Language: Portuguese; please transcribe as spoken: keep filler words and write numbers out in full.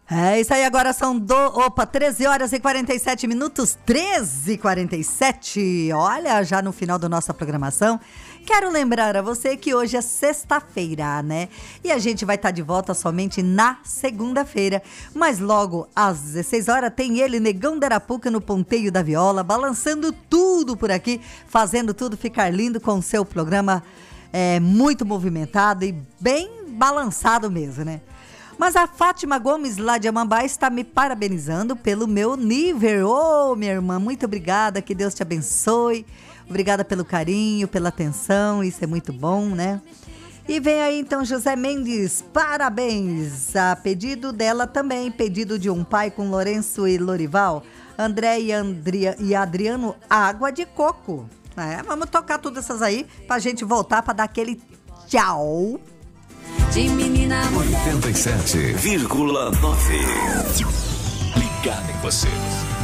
É isso aí, agora são do, opa, treze horas e quarenta e sete minutos, treze e quarenta e sete, olha, já no final da nossa programação. Quero lembrar a você que hoje é sexta-feira, né? E a gente vai estar de volta somente na segunda-feira. Mas logo às dezesseis horas tem ele, Negão da Arapuca, no ponteio da viola, balançando tudo por aqui, fazendo tudo ficar lindo com o seu programa é, muito movimentado e bem balançado mesmo, né? Mas a Fátima Gomes, lá de Amambá, está me parabenizando pelo meu nível. Ô, oh, minha irmã, muito obrigada, que Deus te abençoe. Obrigada pelo carinho, pela atenção, isso é muito bom, né? E vem aí então José Mendes, parabéns! A pedido dela também, pedido de um pai com Lourenço e Lorival, André e, Andria, e Adriano, Água de Coco. É, vamos tocar todas essas aí pra gente voltar pra dar aquele tchau. De menina a mulher. oitenta e sete vírgula nove. Ligado em você.